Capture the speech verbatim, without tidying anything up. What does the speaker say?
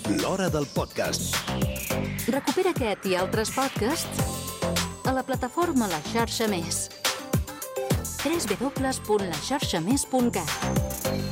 L'Hora del Podcast. Recupera aquest i altres podcasts a la plataforma La Xarxa Més. w w w punt la xarxa més punt cat